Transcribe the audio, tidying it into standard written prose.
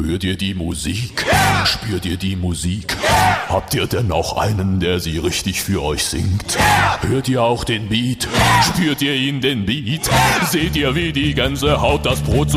Hört ihr die Musik? Spürt ihr die Musik? Habt ihr denn auch einen, der sie richtig für euch singt? Hört ihr auch den Beat? Spürt ihr ihn, den Beat? Seht ihr, wie die Gänsehaut das Brot